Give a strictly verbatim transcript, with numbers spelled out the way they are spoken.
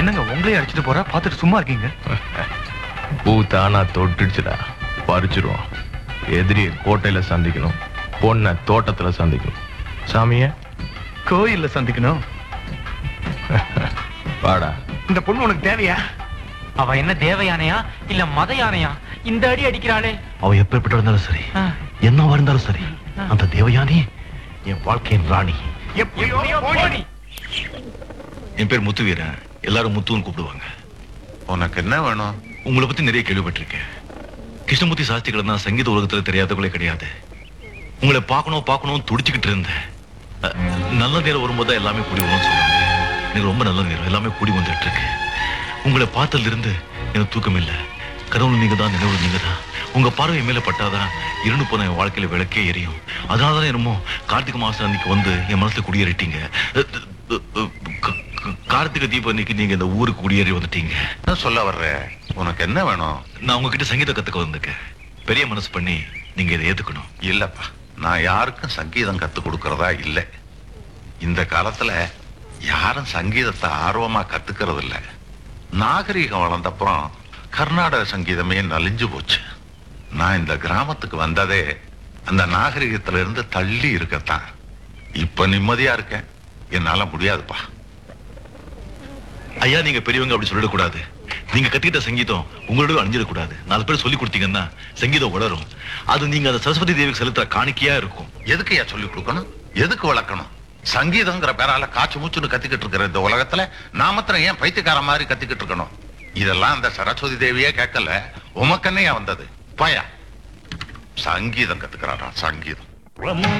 என்னங்க உங்களே அடிச்சுட்டு போறா, பார்த்துட்டு சும்மா இருக்கீங்க? பூ தானா தொட்டுடுச்சுடா, பறிச்சிருவோம். எதிரிய கோட்டையில சந்திக்கணும், பொண்ண தோட்டத்துல சந்திக்கணும். சாமிய கோயில்ல சந்திக்கணும். வாடா. இந்த பொண்ணு உனக்கு தேவையா? அவ என்ன தேவ யானையா இல்ல மத யானையா? இந்த அடி அடிக்கிறாளே. அவ எப்பேற்பட்டு இருந்தாலும் சரி, என்னவா இருந்தாலும் சரி, அந்த தேவயானி என் வாழ்க்கையின் ராணி. என் பேர் முத்துவீரன், எல்லாரும் முத்துன்னு கூப்பிடுவாங்க. உனக்கு என்ன வேணும்? உங்களை பத்தி நிறைய கேள்விப்பட்டிருக்கேன். கிருஷ்ணமூர்த்தி சாஸ்திரிகள் தான் சங்கீத உலகத்துல தெரியாதவங்களே கிடையாது. உங்களை பார்க்கணும் பார்க்கணும் துடிச்சுக்கிட்டு இருந்தேன். அஹ், நல்ல நேரம் வரும்போது தான் எல்லாமே கூடி வரும்னு சொல்லுவாங்க. எனக்கு ரொம்ப நல்ல நேரம், எல்லாமே கூடி வந்துட்டு இருக்கு. உங்களை பார்த்ததுல இருந்து எனக்கு தூக்கம் இல்லை. கடவுள் நீங்க தான், நினைவு நீங்க தான். உங்க பார்வை மேல பட்டாதான் இருண்டு போன என் வாழ்க்கையில விளக்கே எரியும். அதனாலதான் என்னமோ கார்த்திகை மாசம் அன்னைக்கு வந்து என் மனசுல குடியேறிட்டீங்க. அஹ், அஹ், அஹ், க- க- கார்த்திகை தீபம் அன்னைக்கு நீங்க இந்த ஊருக்கு குடியேறி வந்துட்டீங்க. என்ன சொல்ல வர்ற? உனக்கு என்ன வேணும்? நான் உங்ககிட்ட சங்கீதம் கத்துக்க வந்திருக்கேன். பெரிய மனசு பண்ணி நீங்க இதை ஏத்துக்கணும். இல்லப்பா, நான் யாருக்கும் சங்கீதம் கத்து கொடுக்கறதா இல்லை. இந்த காலத்துல யாரும் சங்கீதத்தை ஆர்வமா கத்துக்கிறது இல்ல. நாகரீகம் வளர்ந்தப்புறம் கர்நாடக சங்கீதமே நலிஞ்சு போச்சு. நான் இந்த கிராமத்துக்கு வந்ததே அந்த நாகரிகத்துல இருந்து தள்ளி இருக்கத்தான். இப்ப நிம்மதியா இருக்கேன். என்னால முடியாதுப்பா. ஐயா, நீங்க பெரியவங்க அப்படி சொல்லிடக்கூடாது. நீங்க கத்துக்கிட்ட சங்கீதம் உங்களோட அணிஞ்சிடக்கூடாது. நாலு பேர் சொல்லி கொடுத்தீங்கன்னா சங்கீதம் வளரும். அது நீங்க அந்த சரஸ்வதி தேவிக்கு செலுத்துற காணிக்கையா இருக்கும். எதுக்கு ஏன் சொல்லி கொடுக்கணும்? எதுக்கு வளர்க்கணும்? சங்கீதங்கிற பேரால காய்ச்சி மூச்சுன்னு கத்திக்கிட்டு இருக்கிற இந்த உலகத்துல நாமத்திரம் ஏன் பைத்தியக்கார மாதிரி கத்திக்கிட்டு இருக்கணும்? இதெல்லாம் அந்த சரஸ்வதி தேவியே கேட்கல, உமக்கன்னையா வந்தது. பயா சங்கீதம் கத்துக்கிறாரா? சங்கீதம்